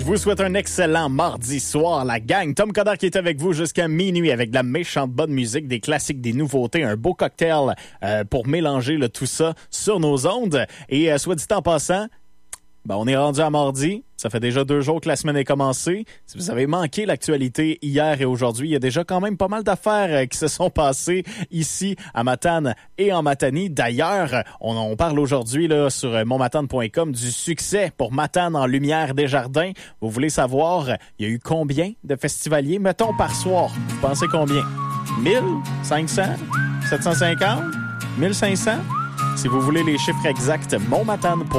vous souhaite un excellent mardi soir, la gang. Tom Coderre qui est avec vous jusqu'à minuit avec de la méchante bonne musique, des classiques, des nouveautés, un beau cocktail pour mélanger tout ça sur nos ondes. Et soit dit en passant, on est rendu à mardi. Ça fait déjà 2 jours que la semaine est commencée. Si vous avez manqué l'actualité hier et aujourd'hui, il y a déjà quand même pas mal d'affaires qui se sont passées ici à Matane et en Matanie. D'ailleurs, on parle aujourd'hui là sur monmatane.com du succès pour Matane en Lumière des Jardins. Vous voulez savoir, il y a eu combien de festivaliers, mettons, par soir? Vous pensez combien? 1000? 500? 750? 1500? Si vous voulez les chiffres exacts, monmatane.com.